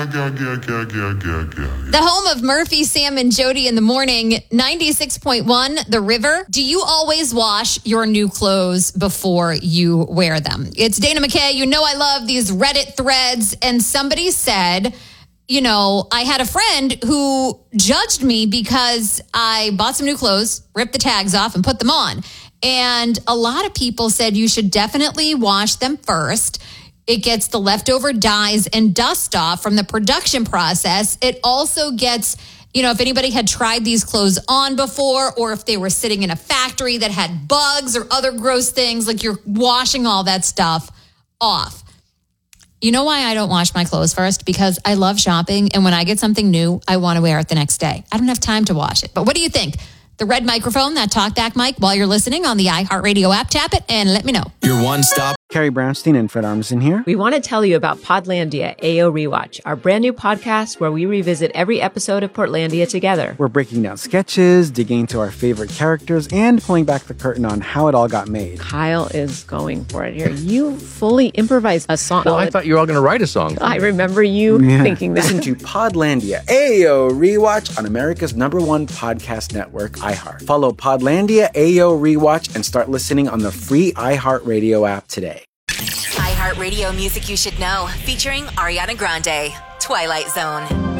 The home of Murphy, Sam, and Jody in the morning, 96.1 The River. Do you always wash your new clothes before you wear them? It's Dana McKay. You know I love these Reddit threads. And somebody said, you know, I had a friend who judged me because I bought some new clothes, ripped the tags off, and put them on. And a lot of people said you should definitely wash them first. It gets the leftover dyes and dust off from the production process. It also gets, you know, if anybody had tried these clothes on before, or if they were sitting in a factory that had bugs or other gross things, like you're washing all that stuff off. You know why I don't wash my clothes first? Because I love shopping. And when I get something new, I want to wear it the next day. I don't have time to wash it. But what do you think? The red microphone, that talkback mic, while you're listening on the iHeartRadio app, tap it and let me know. Your one-stop. Carrie Brownstein and Fred Armisen here. We want to tell you about Podlandia AO Rewatch, our brand new podcast where we revisit every episode of Portlandia together. We're breaking down sketches, digging into our favorite characters, and pulling back the curtain on how it all got made. Kyle is going for it here. You fully improvised a song. Well, I thought you were all going to write a song. I remember you thinking that. Listen to Podlandia AO Rewatch on America's #1 podcast network, iHeart. Follow Podlandia AO Rewatch and start listening on the free iHeartRadio app today. iHeartRadio Music You Should Know, featuring Ariana Grande, Twilight Zone.